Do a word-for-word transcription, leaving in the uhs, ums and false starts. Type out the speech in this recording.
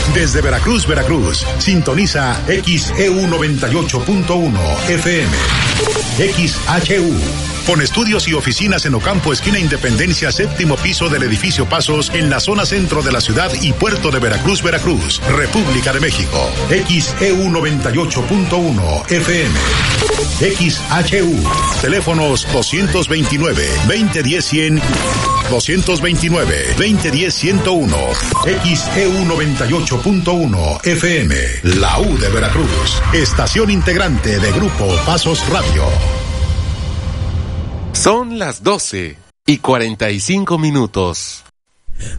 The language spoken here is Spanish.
Desde Veracruz, Veracruz, sintoniza X E U noventa y ocho punto uno F M. X H U. Con estudios y oficinas en Ocampo, esquina Independencia, séptimo piso del edificio Pasos, en la zona centro de la ciudad y puerto de Veracruz, Veracruz, República de México. X E U noventa y ocho punto uno F M. X H U. Teléfonos doscientos veintinueve, veinte diez, cien, doscientos veintinueve, veinte diez, ciento uno. X E U noventa y ocho punto uno F M. La U de Veracruz. Estación integrante de Grupo Pasos Radio. Son las doce y cuarenta y cinco minutos.